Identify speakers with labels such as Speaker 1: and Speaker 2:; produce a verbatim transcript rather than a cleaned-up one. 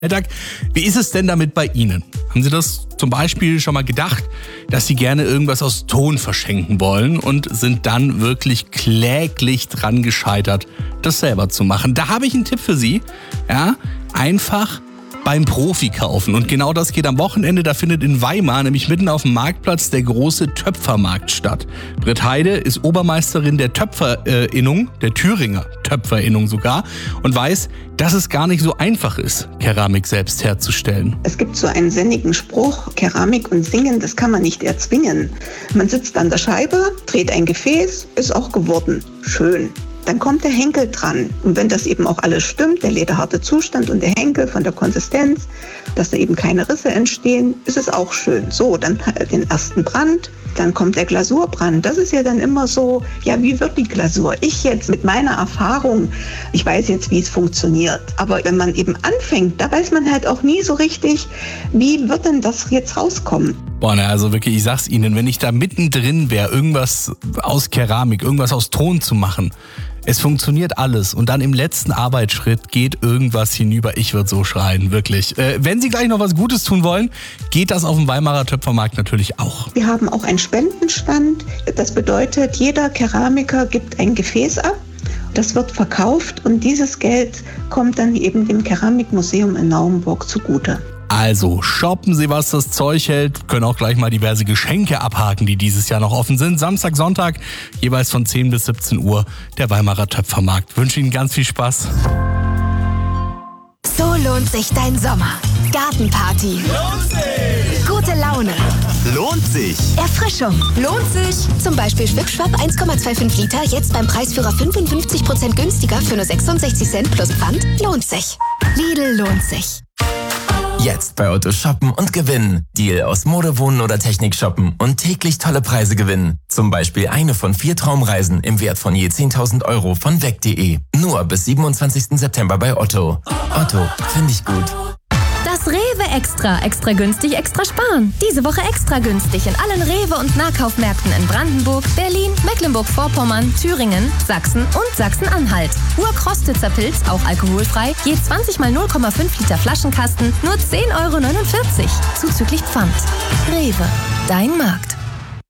Speaker 1: Herr Dack, wie ist es denn damit bei Ihnen? Haben Sie das zum Beispiel schon mal gedacht, dass Sie gerne irgendwas aus Ton verschenken wollen und sind dann wirklich kläglich dran gescheitert, das selber zu machen? Da habe ich einen Tipp für Sie. Ja, einfach beim Profi kaufen. Und genau das geht am Wochenende. Da findet in Weimar, nämlich mitten auf dem Marktplatz, der große Töpfermarkt statt. Britt Heide ist Obermeisterin der Töpferinnung, der Thüringer Töpferinnung sogar, und weiß, dass es gar nicht so einfach ist, Keramik selbst herzustellen.
Speaker 2: Es gibt so einen sinnigen Spruch, Keramik und Singen, das kann man nicht erzwingen. Man sitzt an der Scheibe, dreht ein Gefäß, ist auch geworden. Schön. Dann kommt der Henkel dran. Und wenn das eben auch alles stimmt, der lederharte Zustand und der Henkel von der Konsistenz, dass da eben keine Risse entstehen, ist es auch schön. So, dann den ersten Brand, dann kommt der Glasurbrand. Das ist ja dann immer so, ja, wie wird die Glasur? Ich jetzt mit meiner Erfahrung, ich weiß jetzt, wie es funktioniert. Aber wenn man eben anfängt, da weiß man halt auch nie so richtig, wie wird denn das jetzt rauskommen?
Speaker 1: Boah, na, also wirklich, ich sag's Ihnen, wenn ich da mittendrin wäre, irgendwas aus Keramik, irgendwas aus Ton zu machen, es funktioniert alles und dann im letzten Arbeitsschritt geht irgendwas hinüber. Ich würde so schreien, wirklich. Äh, wenn Sie gleich noch was Gutes tun wollen, geht das auf dem Weimarer Töpfermarkt natürlich auch.
Speaker 2: Wir haben auch einen Spendenstand. Das bedeutet, jeder Keramiker gibt ein Gefäß ab. Das wird verkauft und dieses Geld kommt dann eben dem Keramikmuseum in Naumburg zugute.
Speaker 1: Also shoppen Sie, was das Zeug hält, können auch gleich mal diverse Geschenke abhaken, die dieses Jahr noch offen sind. Samstag, Sonntag, jeweils von zehn bis siebzehn Uhr, der Weimarer Töpfermarkt. Wünsche Ihnen ganz viel Spaß.
Speaker 3: So lohnt sich dein Sommer. Gartenparty.
Speaker 4: Lohnt sich.
Speaker 3: Gute Laune.
Speaker 4: Lohnt sich.
Speaker 3: Erfrischung. Lohnt sich. Zum Beispiel Schwipschwapp eins Komma fünfundzwanzig Liter, jetzt beim Preisführer fünfundfünfzig Prozent günstiger für nur sechsundsechzig Cent plus Pfand. Lohnt sich. Lidl lohnt sich.
Speaker 5: Jetzt bei Otto shoppen und gewinnen. Deal aus Mode, Wohnen oder Technik shoppen und täglich tolle Preise gewinnen. Zum Beispiel eine von vier Traumreisen im Wert von je zehntausend Euro von weg punkt de. Nur bis siebenundzwanzigsten September bei Otto. Otto, finde ich gut.
Speaker 6: Das Rewe Extra. Extra günstig, extra sparen. Diese Woche extra günstig in allen Rewe- und Nahkaufmärkten in Brandenburg, Berlin, Mecklenburg-Vorpommern, Thüringen, Sachsen und Sachsen-Anhalt. Urkrostitzer Pilz, auch alkoholfrei, je zwanzig mal null Komma fünf Liter Flaschenkasten, nur zehn Euro neunundvierzig. Zuzüglich Pfand. Rewe, dein Markt.